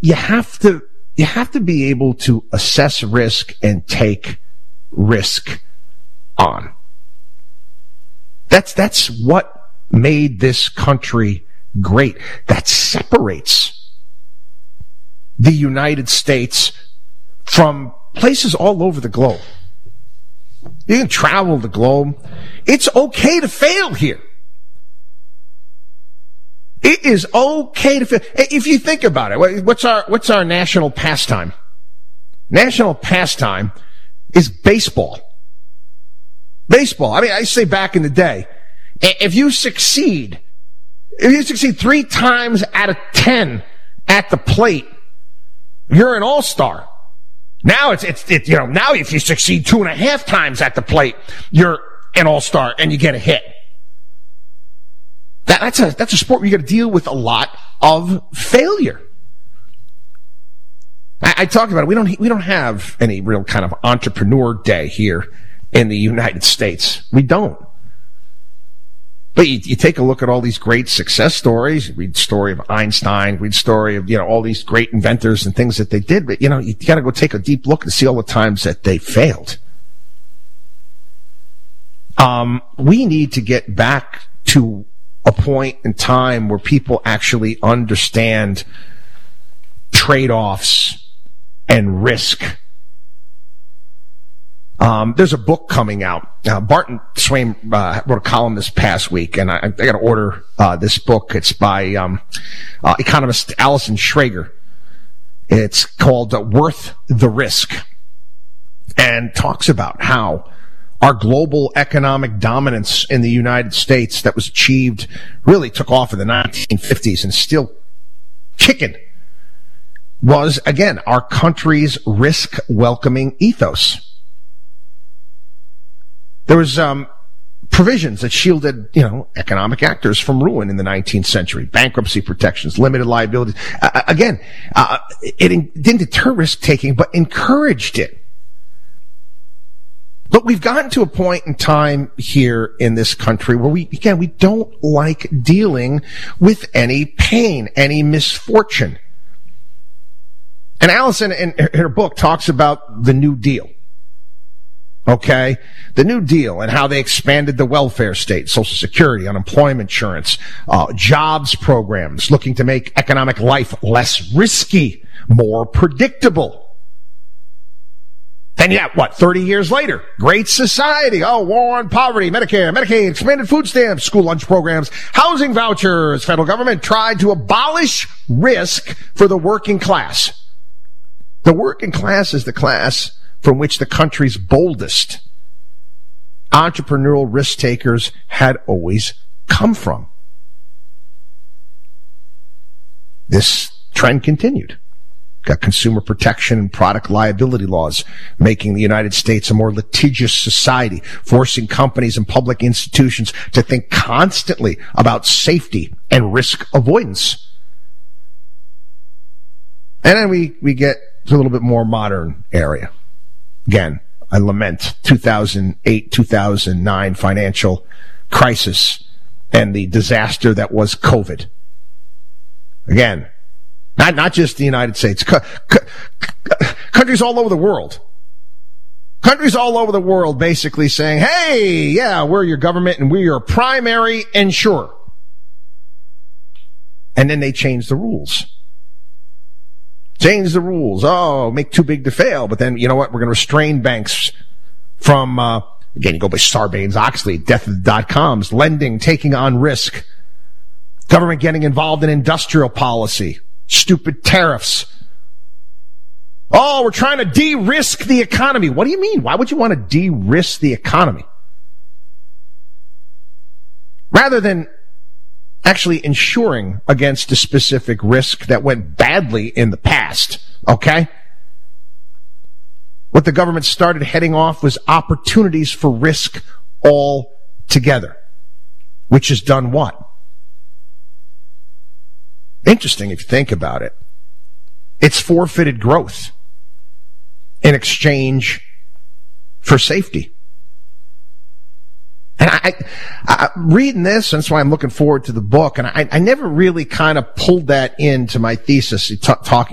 you have to be able to assess risk and take risk on. That's what made this country great. That separates the United States from places all over the globe. You can travel the globe. It's okay to fail here. It is okay to fail. If you think about it, what's our national pastime? National pastime is baseball. Baseball. I mean, I say back in the day, if you succeed 3 times out of 10 at the plate, you're an all-star. Now it's now if you succeed 2.5 times at the plate, you're an all-star and you get a hit. That's a sport where you got to deal with a lot of failure. I talked about it. We don't have any real kind of entrepreneur day here in the United States. We don't. But you take a look at all these great success stories. You read the story of Einstein, read the story of, all these great inventors and things that they did. But, you got to go take a deep look and see all the times that they failed. We need to get back to a point in time where people actually understand trade-offs and risk. There's a book coming out. Barton Swain wrote a column this past week, and I got to order this book. It's by economist Allison Schrager. It's called Worth the Risk, and talks about how our global economic dominance in the United States that was achieved really took off in the 1950s and still kicking was, again, our country's risk-welcoming ethos. There was provisions that shielded, economic actors from ruin in the 19th century. Bankruptcy protections, limited liability. It didn't deter risk-taking, but encouraged it. But we've gotten to a point in time here in this country where we don't like dealing with any pain, any misfortune. And Allison, in her book, talks about the New Deal. Okay? The New Deal and how they expanded the welfare state, Social Security, unemployment insurance, jobs programs, looking to make economic life less risky, more predictable. Then 30 years later, Great Society, war on poverty, Medicare, Medicaid, expanded food stamps, school lunch programs, housing vouchers. Federal government tried to abolish risk for the working class. The working class is the class from which the country's boldest entrepreneurial risk takers had always come from. This trend continued. Got consumer protection and product liability laws, making the United States a more litigious society, forcing companies and public institutions to think constantly about safety and risk avoidance. And then we get to a little bit more modern area. Again, I lament 2008, 2009 financial crisis and the disaster that was COVID. Again, not just the United States. Countries all over the world. Countries all over the world basically saying, hey, yeah, we're your government and we're your primary insurer. And then they change the rules. Change the rules. Make too big to fail. But then, you know what? We're going to restrain banks from, again, you go by Sarbanes-Oxley, death of the dot-coms, lending, taking on risk. Government getting involved in industrial policy. Stupid tariffs. We're trying to de-risk the economy. What do you mean? Why would you want to de-risk the economy? Rather than actually insuring against a specific risk that went badly in the past, okay? What the government started heading off was opportunities for risk altogether, which has done what? Interesting if you think about it. It's forfeited growth in exchange for safety. And I reading this, and that's why I'm looking forward to the book, and I never really kind of pulled that into my thesis talking